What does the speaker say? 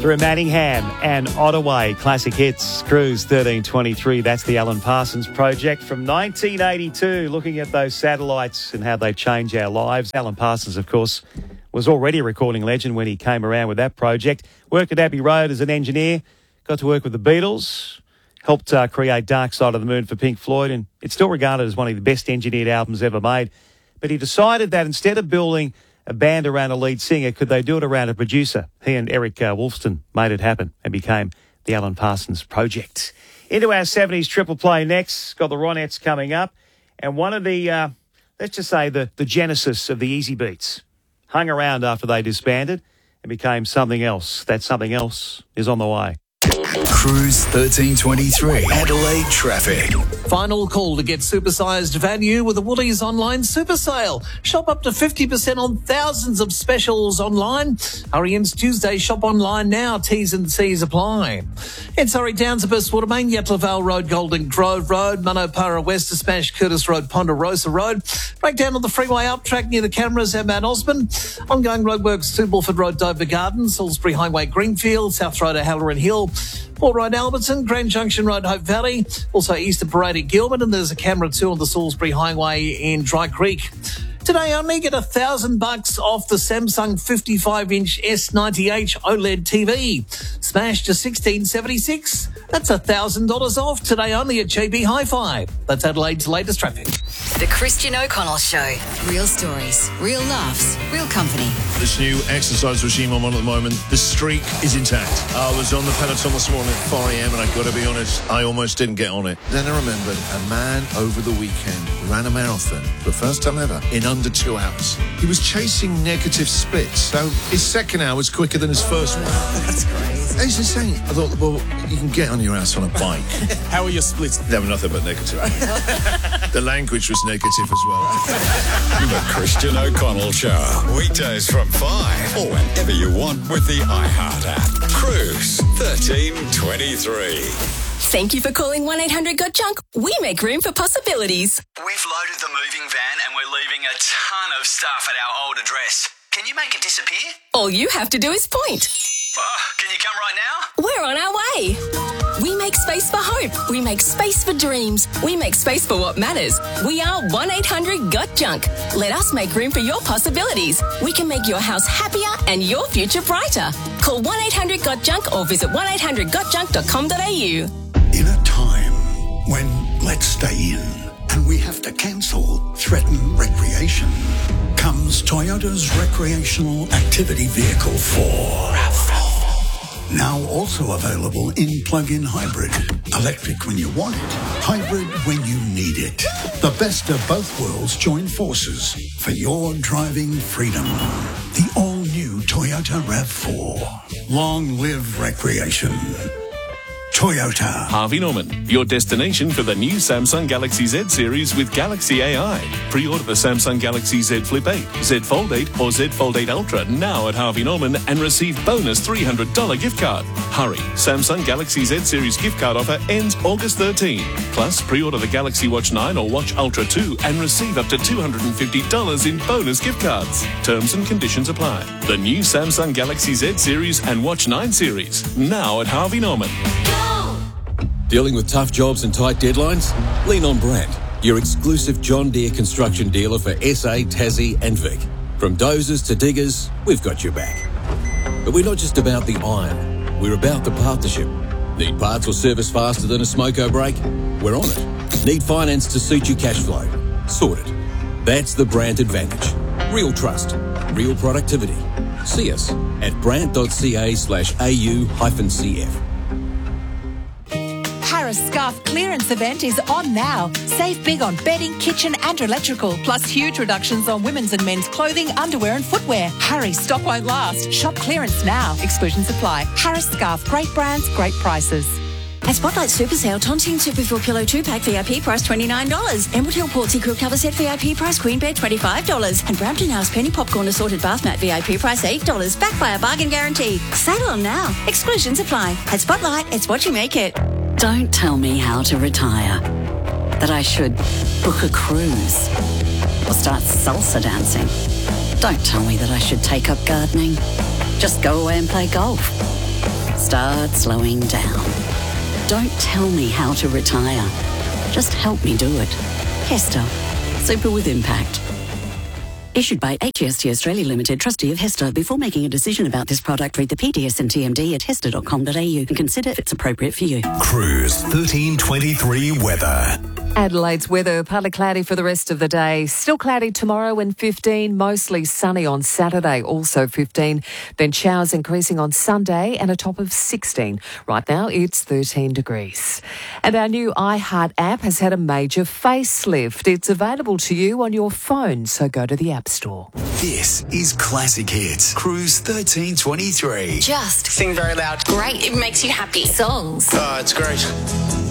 through Manningham and Ottaway. Classic hits, Cruise 1323. That's the Alan Parsons Project from 1982, looking at those satellites and how they change our lives. Alan Parsons, of course, was already a recording legend when he came around with that project. Worked at Abbey Road as an engineer, got to work with the Beatles, helped create Dark Side of the Moon for Pink Floyd, and it's still regarded as one of the best engineered albums ever made. But he decided that instead of building a band around a lead singer, could they do it around a producer? He and Eric Wolfston made it happen and became the Alan Parsons Project. Into our 70s triple play next. Got the Ronettes coming up. And one of the, let's just say, the genesis of the Easy Beats hung around after they disbanded and became something else. That something else is on the way. Cruise 1323, Adelaide traffic. Final call to get supersized value with the Woolies online super sale. Shop up to 50% on thousands of specials online. Hurry ends Tuesday. Shop online now. T's and C's apply. In Surrey, Downsabus, Watermain, Yatlavale Road, Golden Grove Road, Manopara West to Smash, Curtis Road, Ponderosa Road. Breakdown on the freeway up track near the cameras at Mount Osborne. Ongoing roadworks to Bulford Road, Dover Garden, Salisbury Highway, Greenfield, South Road, Halloran Hill, Port Road, Alberton, Grand Junction Road, Hope Valley, also Easter Parade at Gilman, and there's a camera too on the Salisbury Highway in Dry Creek. Today only, get $1,000 off the Samsung 55-inch S90H OLED TV. Smash to $1,676. That's $1,000 off today only at JB Hi-Fi. That's Adelaide's latest traffic. The Christian O'Connell Show. Real stories, real laughs, real company. This new exercise regime I'm on at the moment, the streak is intact. I was on the Peloton this morning at 4 a.m. and I've got to be honest, I almost didn't get on it. Then I remembered a man over the weekend ran a marathon for the first time ever in under 2 hours. He was chasing negative splits, so his second hour was quicker than his first one. That's crazy. It's insane. I thought, well, you can get on your ass on a bike. How were your splits? They were nothing but negative. The language was negative as well. The Christian O'Connell Show. Weekdays from 5 or whenever you want with the iHeart app. Cruise 1323. Thank you for calling 1-800-GOT-JUNK. We make room for possibilities. We've loaded the moving van and we're leaving a ton of stuff at our old address. Can you make it disappear? All you have to do is point. Can you come right now? We're on our way. We make space for hope. We make space for dreams. We make space for what matters. We are 1-800-GOT-JUNK. Let us make room for your possibilities. We can make your house happier and your future brighter. Call 1-800-GOT-JUNK or visit 1-800-GOT-JUNK.com.au. In a time when let's stay in and we have to cancel, threaten recreation, comes Toyota's recreational activity vehicle 4. Now also available in plug-in hybrid. Electric when you want it, hybrid when you need it. The best of both worlds join forces for your driving freedom. The all-new Toyota RAV4. Long live recreation. Toyota. Harvey Norman, your destination for the new Samsung Galaxy Z series with Galaxy AI. Pre-order the Samsung Galaxy Z Flip 8, Z Fold 8 or Z Fold 8 Ultra now at Harvey Norman and receive bonus $300 gift card. Hurry, Samsung Galaxy Z series gift card offer ends August 13. Plus, pre-order the Galaxy Watch 9 or Watch Ultra 2 and receive up to $250 in bonus gift cards. Terms and conditions apply. The new Samsung Galaxy Z series and Watch 9 series now at Harvey Norman. Dealing with tough jobs and tight deadlines? Lean on Brandt, your exclusive John Deere construction dealer for SA, Tassie and Vic. From dozers to diggers, we've got your back. But we're not just about the iron, we're about the partnership. Need parts or service faster than a smoko brake? We're on it. Need finance to suit your cash flow? Sorted. That's the Brandt advantage. Real trust, real productivity. See us at brandt.ca/au-cf. Harris Scarf clearance event is on now. Save big on bedding, kitchen and electrical, plus huge reductions on women's and men's clothing, underwear and footwear. Hurry, stock won't last. Shop clearance now. Exclusions apply. Harris Scarf, great brands, great prices. At Spotlight Super Sale, Tontine Super 4-kilo 2-pack VIP price $29. Emerald Hill Portsea Quilt Cover Set VIP price Queen Bed $25. And Brampton House Penny Popcorn Assorted Bath Mat VIP price $8. Backed by a bargain guarantee. Sale on now. Exclusions apply. At Spotlight, it's what you make it. Don't tell me how to retire. That I should book a cruise or start salsa dancing. Don't tell me that I should take up gardening. Just go away and play golf. start slowing down. Don't tell me how to retire. Just help me do it. Hester. Super with impact. Issued by HEST Australia Limited, trustee of Hester. Before making a decision about this product, read the PDS and TMD at hester.com.au and consider if it's appropriate for you. Cruise 1323 weather. Adelaide's weather, partly cloudy for the rest of the day. Still cloudy tomorrow and 15, mostly sunny on Saturday, also 15. Then showers increasing on Sunday and a top of 16. Right now it's 13 degrees. And our new iHeart app has had a major facelift. It's available to you on your phone, so go to the App Store. This is Classic Hits. Cruise 1323. Just sing very loud. Great. It makes you happy. Songs. It's great.